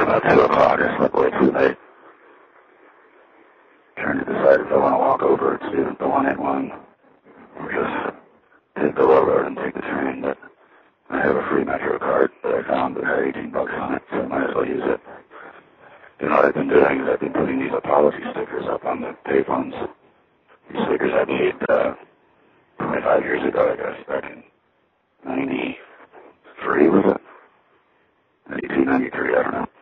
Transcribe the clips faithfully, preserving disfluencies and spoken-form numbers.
about two o'clock. I slept way too late. Trying to decide if I want to walk over to the one eighty-one or just take the low road and take the train, but I have a free Metro card that I found that had eighteen bucks on it, so I might as well use it. You know what I've been doing is I've been putting these apology stickers up on the payphones. These stickers I made uh, twenty-five years ago, I guess, back in ninety-three, was it? ninety-two, ninety-three, I don't know.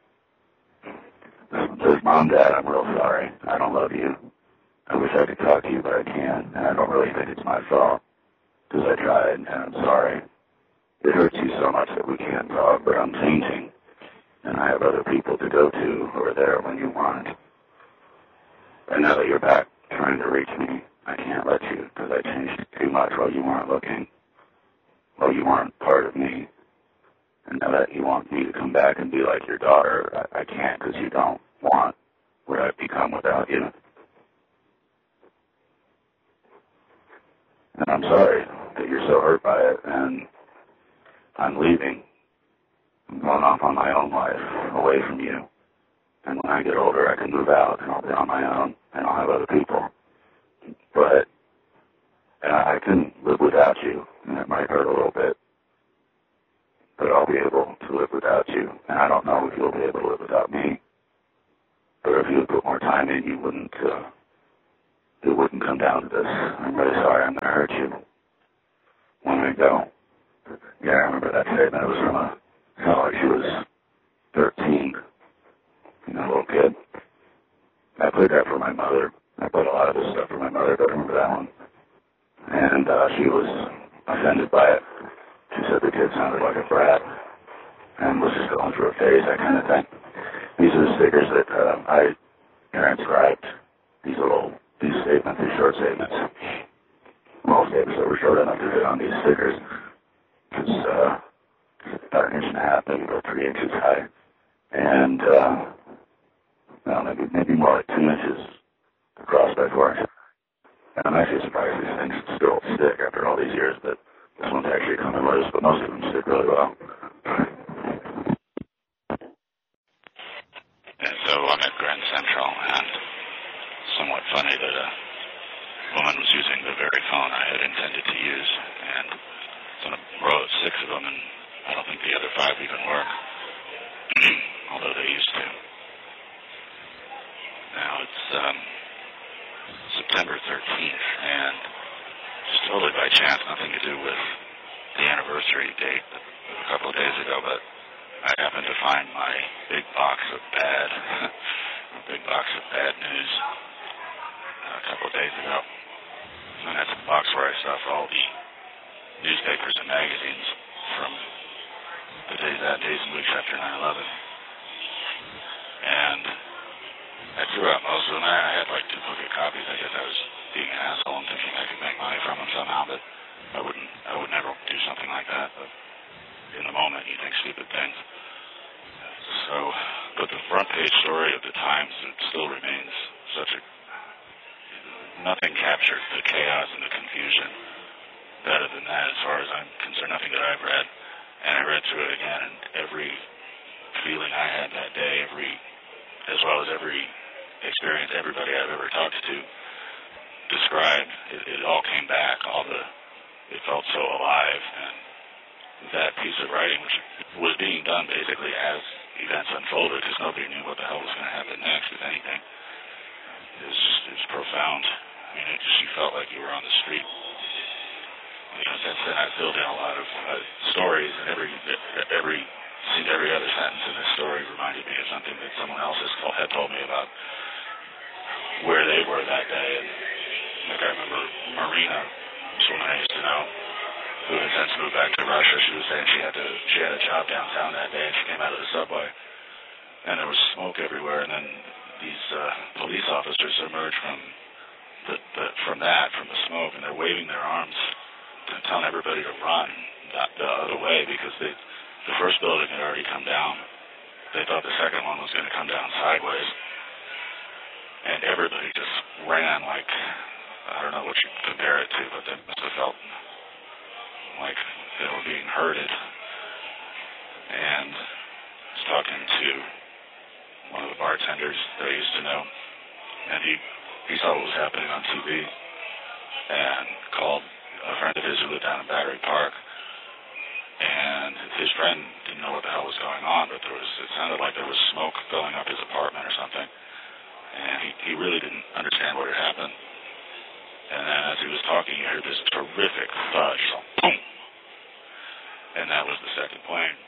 It says, Mom, Dad, I'm real sorry. I don't love you. I wish I could talk to you, but I can't, and I don't really think it's my fault, because I tried, and I'm sorry. It hurts you so much that we can't talk, but I'm changing, and I have other people to go to who are there when you want. And now that you're back trying to reach me, I can't let you, because I changed too much while you weren't looking, while you weren't part of me. And now that you want me to come back and be like your daughter, I, I can't, because you don't want what I've become without you. And I'm sorry that you're so hurt by it, and I'm leaving. I'm going off on my own life, away from you. And when I get older, I can move out, and I'll be on my own, and I'll have other people. But and I can live without you, and it might hurt a little bit. But I'll be able to live without you, and I don't know if you'll be able to live without me. But if you would put more time in, you wouldn't, uh, it wouldn't come down to this. I'm really sorry I'm going to hurt you. When I go. Yeah, I remember that statement. It was from a, felt like she was thirteen, you know, a little kid. I played that for my mother. I played a lot of this stuff for my mother, but I remember that one. And uh, she was offended by it. She said the kid sounded like a brat and was just going through a phase, that kind of thing. These are the stickers that uh, I transcribed. These little, these statements, these short statements. Well, statements that were short enough to fit on these stickers. It's uh, about an inch and a half, maybe about three inches high. And, uh, well, maybe, maybe more like two inches across by four inches. And I'm actually surprised these things still stick after all these years, but this one's actually coming loose, but most of them stick really well. And so I'm at Grand Central, and somewhat funny that a woman was using the very phone I had intended to use, and it's on a row of six of them, and I don't think the other five even work, although they used to. Now it's um, September thirteenth, and just totally by chance, nothing to do with the anniversary date a couple of days ago, but I happened to find my big box of bad, big box of bad news uh, a couple of days ago. And that's a box where I stuff all the newspapers and magazines from the days, that days and weeks after nine eleven. And I threw out most of them. I had like duplicate copies. I guess I was being an asshole and thinking I could make money from them somehow, but I wouldn't, I would never do something like that. But in the moment, you think stupid things. So, but the front page story of the Times, it still remains such a, nothing captured the chaos and the confusion better than that as far as I'm concerned, nothing that I've read. And I read through it again, and every feeling I had that day, every, as well as every experience everybody I've ever talked to described, it, it all came back, all the, it felt so alive, and that piece of writing, which was being done basically as events unfolded, because nobody knew what the hell was going to happen next, if anything, it was just, it was profound. I mean, it just, you felt like you were on the street. You know, since then I filled in a lot of uh, stories, and every, every, every other sentence in this story reminded me of something that someone else has told, had told me about where they were that day. And like I remember Marina, this woman I used to know, who had since moved back to Russia. She was saying she had to, she had a job downtown that day, and she came out of the subway, and there was smoke everywhere. And then these uh, police officers emerged from the, the from that, from the smoke, and they're waving their arms, and telling everybody to run the, the other way because they, the first building had already come down. They thought the second one was going to come down sideways, and everybody just ran like, I don't know what you compare it to, but they must have felt like they were being herded. And talking to one of the bartenders that I used to know, and he, he saw what was happening on T V and called a friend of his who lived down in Battery Park, and his friend didn't know what the hell was going on, but there was, it sounded like there was smoke filling up his apartment or something, and he, he really didn't understand what had happened. And then as he was talking, he heard this terrific thud, so boom, and that was the second plane.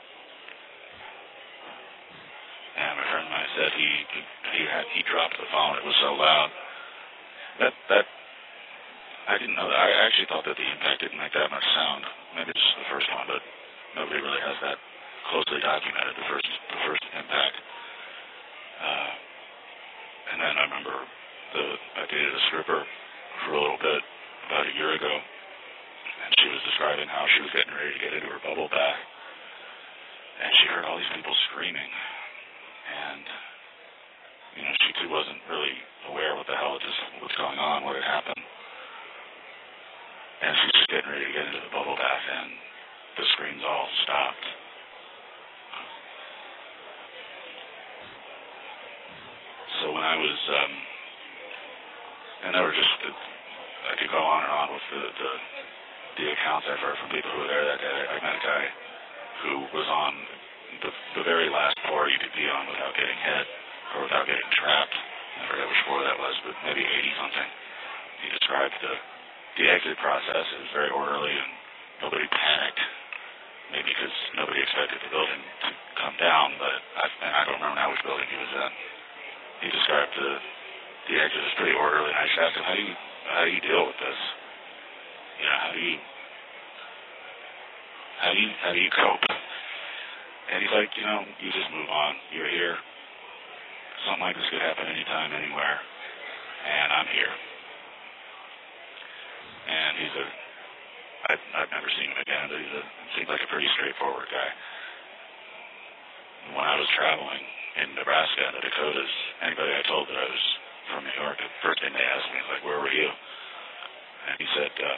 And my friend and I said he he had he dropped the phone. It was so loud. That that I didn't know that. I actually thought that the impact didn't make that much sound. Maybe it's the first one, but nobody really has that closely documented. The first the first impact. Uh, and then I remember the I dated a stripper for a little bit about a year ago, and she was describing how she was getting ready to get into her bubble bath, and she heard all these people screaming. And, you know, she too wasn't really aware what the hell was, was going on, what had happened. And she's just getting ready to get into the bubble bath, and the screams all stopped. So when I was, um, and there were just, I could go on and on with the, the, the accounts I've heard from people who were there that day. I met a guy who was on The, the very last floor you could be on without getting hit or without getting trapped. I forget which floor that was, but maybe eighty something. He described the the exit process. It was very orderly and nobody panicked. Maybe because nobody expected the building to come down, but I, and I don't remember now which building he was in. He described the the exit as pretty orderly, and I just asked him, how do you how do you deal with this? You know, how do you how do you how do you cope? And he's like, you know, you just move on. You're here. Something like this could happen anytime, anywhere. And I'm here. And he's a, I've, I've never seen him again, but he's a, seems like a pretty straightforward guy. When I was traveling in Nebraska and the Dakotas, anybody I told that I was from New York, the first thing they asked me is like, where were you? And he said, uh,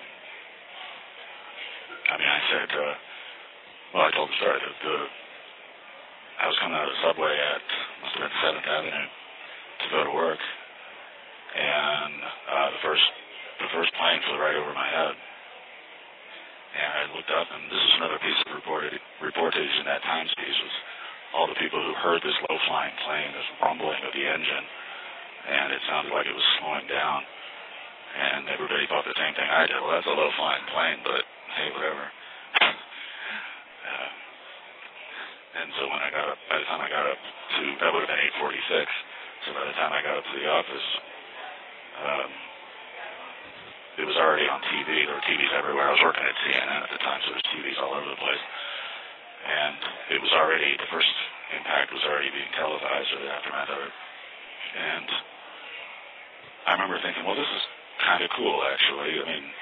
I mean, I said, uh, well, I told the story that the, I was coming out of the subway at, must have been seventh Avenue to go to work, and uh, the first the first plane flew right over my head. And I looked up, and this is another piece of reported, reportage in that Times piece, was all the people who heard this low-flying plane, this rumbling of the engine, and it sounded like it was slowing down. And everybody thought the same thing I did. Well, that's a low-flying plane, but hey, whatever. uh, And so when I got up, by the time I got up to, that would have been eight forty-six, so by the time I got up to the office, um, it was already on T V. There were T Vs everywhere. I was working at C N N at the time, so there was T Vs all over the place. And it was already, the first impact was already being televised, or the aftermath of it. And I remember thinking, well, this is kind of cool, actually. I mean,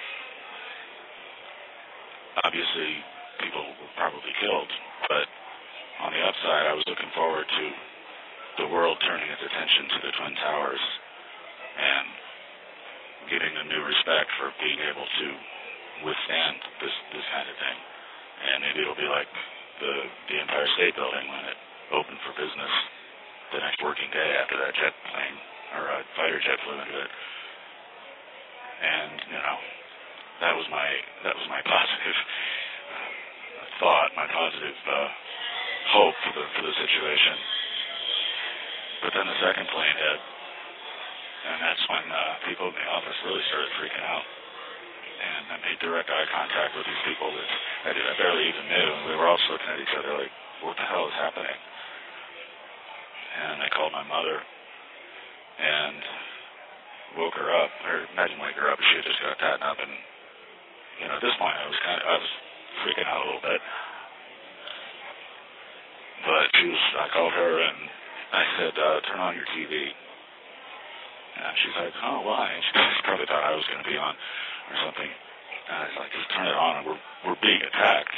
obviously, people were probably killed, but on the upside, I was looking forward to the world turning its attention to the Twin Towers and giving them new respect for being able to withstand this this kind of thing. And maybe it'll be like the, the Empire State Building when it opened for business the next working day after that jet plane or a fighter jet flew into it. And, you know, that was my that was my positive thought, my positive uh, hope for the for the situation. But then the second plane hit, and that's when uh, people in the office really started freaking out. And I made direct eye contact with these people that I did I barely even knew, and we were all just looking at each other like, what the hell is happening? And I called my mother and woke her up, or imagine wake her up, and she had just got gotten up, and you know, at this point I was kind of I was freaking out a little bit. But she was, I called her and I said, uh, turn on your T V. And she's like, oh, why? And she probably thought I was going to be on or something. And I was like, just turn it on, and we're, we're being attacked.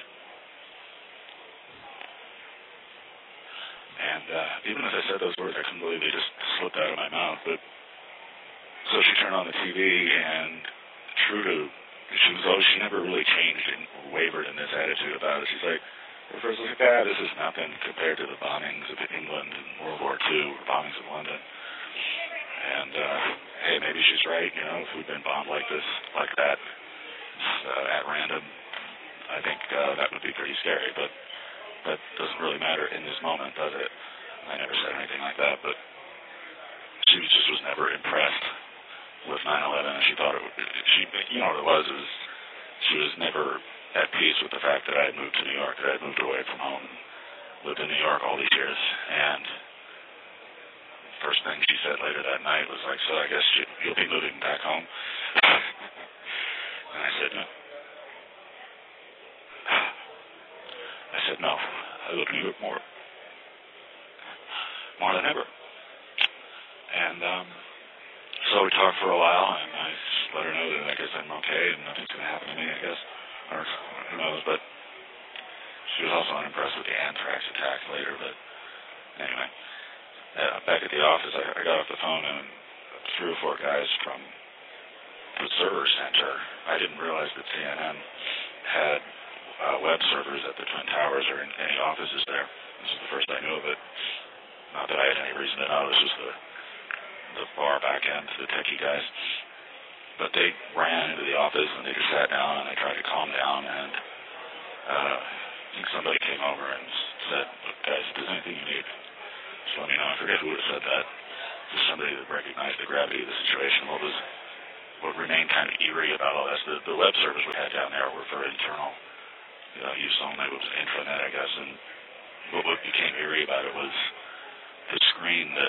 And uh, even as I said those words, I couldn't believe they just slipped out of my mouth. But so she turned on the T V, and true to, she was always, she never really changed and wavered in this attitude about it. She's like, At first I was like, ah, this is nothing compared to the bombings of England in World War Two, bombings of London. And, uh, hey, maybe she's right, you know, if we'd been bombed like this, like that, uh, at random, I think uh, that would be pretty scary, but that doesn't really matter in this moment, does it? I never said anything like that, but she just was never impressed with nine eleven, and she thought it would, she, you know what it was, is she was never at peace with the fact that I had moved to New York, that I had moved away from home, lived in New York all these years, and first thing she said later that night was like, so I guess you, you'll be moving back home? And I said, no. I said, no. I love New York more. More than ever. And um, so we talked for a while, and I just let her know that I guess I'm okay and nothing's going to happen to me, I guess. Or who knows, but she was also unimpressed with the anthrax attack later, but anyway. Uh, back at the office, I, I got off the phone, and three or four guys from the server center, I didn't realize that C N N had uh, web servers at the Twin Towers or in any offices there. This is the first I knew of it. Not that I had any reason to know. This was the, the bar back end, the techie guys. But they ran into the office, and they just sat down, and I tried to calm down, and uh, I think somebody came over and said, look, guys, if there's anything you need, just let me know. I forget who would have said that. Just somebody that recognized the gravity of the situation. What was what remained kind of eerie about all this, the, the web servers we had down there were for internal uh, use only. It was intranet, I guess. And what, what became eerie about it was the screen that